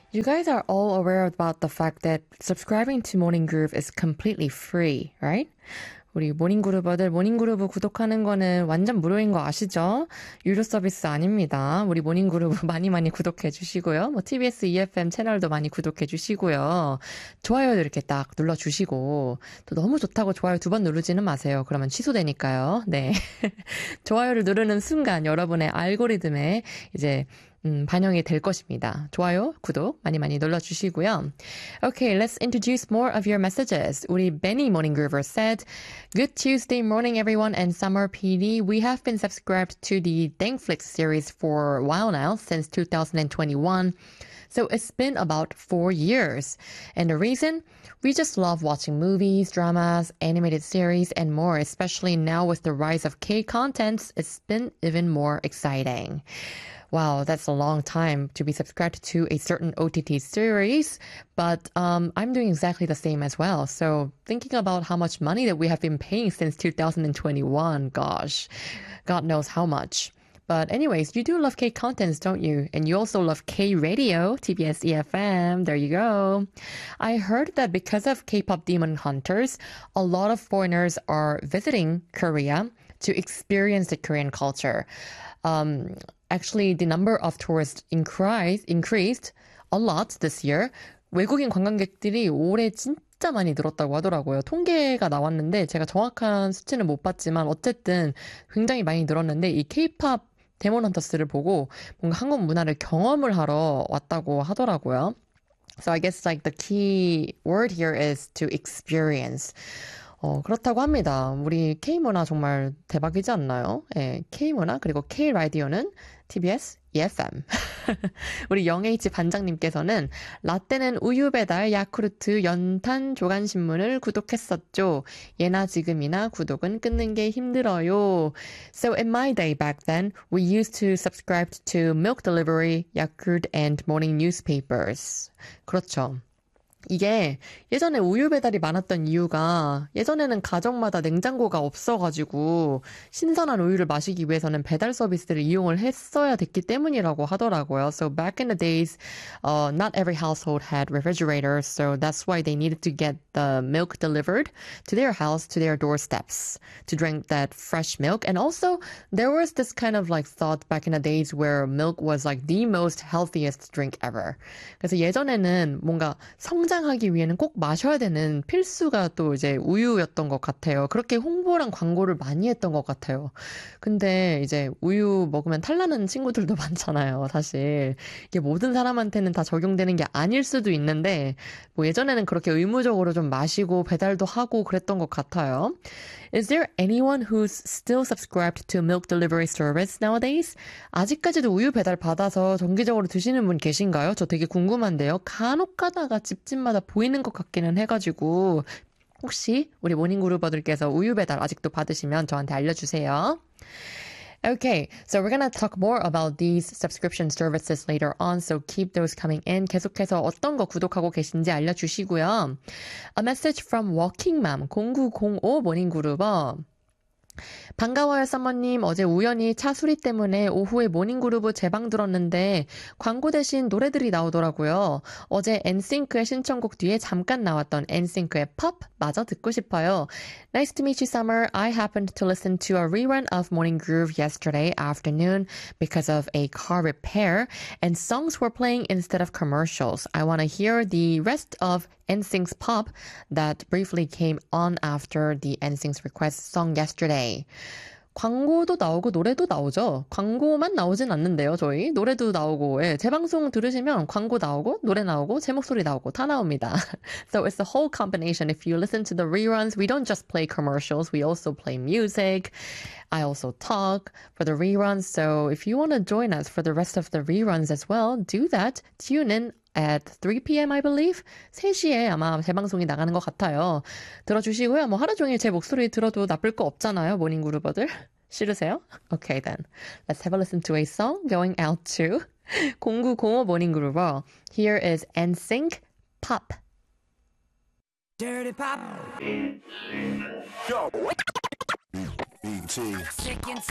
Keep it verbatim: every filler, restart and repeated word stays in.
You guys are all aware about the fact that subscribing to Morning Groove is completely free, right? 우리 모닝그루버들 모닝그루브 구독하는 거는 완전 무료인 거 아시죠? 유료 서비스 아닙니다. 우리 모닝그루브 많이 많이 구독해 주시고요. 뭐 티비에스 이에프엠 채널도 많이 구독해 주시고요. 좋아요도 이렇게 딱 눌러주시고 또 너무 좋다고 좋아요 두 번 누르지는 마세요. 그러면 취소되니까요. 네. 좋아요를 누르는 순간 여러분의 알고리즘에 이제 음, 반영이 될 것입니다. 좋아요, 구독 많이 많이 눌러주시고요. Okay, let's introduce more of your messages. 우리 Benny Morning Groover said, Good Tuesday morning, everyone, and Summer P D. We have been subscribed to the Dangflix series for a while now, since two thousand twenty-one. So it's been about four years. And the reason? We just love watching movies, dramas, animated series, and more, especially now with the rise of K-contents. It's been even more exciting. Wow, that's a long time to be subscribed to a certain O T T series, but um, I'm doing exactly the same as well. So thinking about how much money that we have been paying since two thousand twenty-one, gosh, God knows how much. But anyways, you do love K-contents, don't you? And you also love K-radio, T B S E F M. There you go. I heard that because of K-pop Demon Hunters, a lot of foreigners are visiting Korea to experience the Korean culture. Um, actually, the number of tourists increased, increased a lot this year. 외국인 관광객들이 올해 진짜 많이 늘었다고 하더라고요. 통계가 나왔는데 제가 정확한 수치는 못 봤지만 어쨌든 굉장히 많이 늘었는데 이 K-팝 데몬 헌터스를 보고 뭔가 한국 문화를 경험을 하러 왔다고 하더라고요. So I guess like the key word here is to experience. 어, 그렇다고 합니다. 우리 K문화 정말 대박이지 않나요? 예, K문화 그리고 K-라디오는 티비에스 이에프엠. 우리 영에이치 반장님께서는 라떼는 우유 배달 야쿠르트 연탄 조간신문을 구독했었죠. 예나 지금이나 구독은 끊는 게 힘들어요. So in my day back then, we used to subscribe to milk delivery, Yakult and morning newspapers. 그렇죠. 이게 예전에 우유 배달이 많았던 이유가 예전에는 가정마다 냉장고가 없어가지고 신선한 우유를 마시기 위해서는 배달 서비스를 이용을 했어야 됐기 때문이라고 하더라고요. So back in the days, uh, not every household had refrigerators, so that's why they needed to get the milk delivered to their house, to their doorsteps, to drink that fresh milk. And also, there was this kind of like thought back in the days where milk was like the most healthiest drink ever. 그래서 예전에는 뭔가 성장 하기 위해는 꼭 마셔야 되는 필수가 또 이제 우유였던 것 같아요. 그렇게 홍보랑 광고를 많이 했던 것 같아요. 근데 이제 우유 먹으면 탈나는 친구들도 많잖아요. 사실 이게 모든 사람한테는 다 적용되는 게 아닐 수도 있는데 뭐 예전에는 그렇게 의무적으로 좀 마시고 배달도 하고 그랬던 것 같아요. Is there anyone who's still subscribed to milk delivery service nowadays? 아직까지도 우유 배달 받아서 정기적으로 드시는 분 계신가요? 저 되게 궁금한데요. 간혹 가다가 집집마다 보이는 것 같기는 해가지고 혹시 우리 모닝그루버들께서 우유 배달 아직도 받으시면 저한테 알려주세요. Okay, so we're gonna talk more about these subscription services later on, so keep those coming in. 계속해서 어떤 거 구독하고 계신지 알려주시고요. A message from Walking Mom 공구공오 모닝그루버. 반가워요, 사모님. 어제 우연히 차 수리 때문에 오후에 모닝그루브 재방 들었는데 광고 대신 노래들이 나오더라고요. 어제 엔싱크의 신청곡 뒤에 잠깐 나왔던 엔싱크의 Pop 마저 듣고 싶어요. Nice to meet you, Summer. I happened to listen to a rerun of Morning Groove yesterday afternoon because of a car repair, and songs were playing instead of commercials. I want to hear the rest of N SYNC's Pop that briefly came on after the N SYNC's request song yesterday. 광고도 나오고 노래도 나오죠. 광고만 나오진 않는데요, 저희. 노래도 나오고, 예, 제 방송 들으시면 광고 나오고, 노래 나오고, 제 목소리 나오고, 다 나옵니다. So it's a whole combination. If you listen to the reruns, we don't just play commercials, we also play music. I also talk for the reruns. So if you want to join us for the rest of the reruns as well, do that. Tune in at three p.m. I believe. 세 시에 아마 재방송이 나가는 것 같아요. 들어주시고요. 뭐 하루 종일 제 목소리 들어도 나쁠 거 없잖아요, 모닝그루버들. 싫으세요? Okay then. Let's have a listen to a song going out to 공구공오 모닝그루버. Here is N SYNC Pop. Dirty Pop. Yo. E T.